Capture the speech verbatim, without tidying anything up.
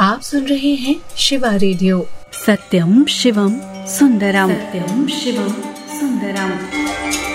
आप सुन रहे हैं शिवा रेडियो। सत्यम शिवम सुंदरम, सत्यम शिवम सुंदरम।